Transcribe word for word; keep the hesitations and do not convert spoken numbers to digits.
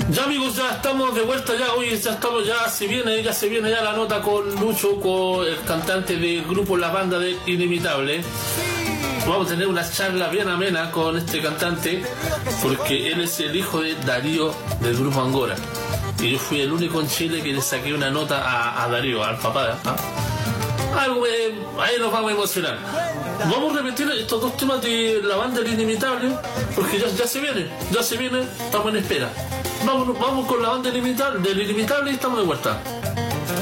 Ya amigos, ya estamos de vuelta ya, hoy ya estamos, ya se viene, ya se viene ya la nota con Lucho, con el cantante del grupo La Banda de Inimitable. Vamos a tener una charla bien amena con este cantante, porque él es el hijo de Darío del grupo Angora. Y yo fui el único en Chile que le saqué una nota a, a Darío, al papá. ¿Ah? Algo, eh, ahí nos vamos a emocionar. Vamos a repetir estos dos temas de La Banda del Inimitable, porque ya, ya se viene, ya se viene, estamos en espera. Vamos, vamos con La Banda del Inimitable, del Inimitable y estamos de vuelta.